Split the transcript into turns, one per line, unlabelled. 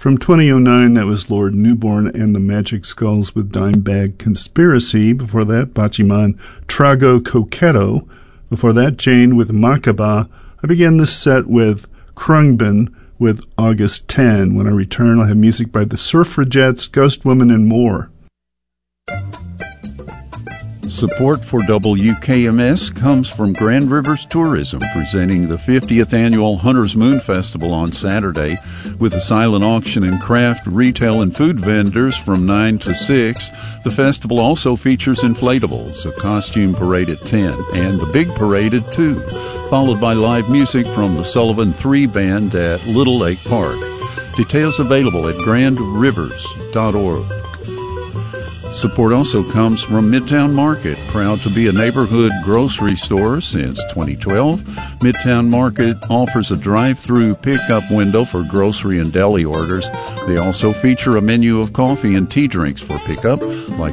From 2009, that was Lord Newborn and the Magic Skulls with Dimebag Conspiracy. Before that, Bachiman Trago Coquetto. Before that, Jane with Makaba. I began this set with Krungbin with August 10. When I return, I'll have music by the Suffragettes, Ghost Woman, and more.
Support for WKMS comes from Grand Rivers Tourism, presenting the 50th Annual Hunter's Moon Festival on Saturday with a silent auction and craft, retail, and food vendors from 9 to 6. The festival also features inflatables, a costume parade at 10, and the big parade at 2, followed by live music from the Sullivan 3 Band at Little Lake Park. Details available at grandrivers.org. Support also comes from Midtown Market, proud to be a neighborhood grocery store since 2012. Midtown Market offers a drive-through pickup window for grocery and deli orders. They also feature a menu of coffee and tea drinks for pickup, like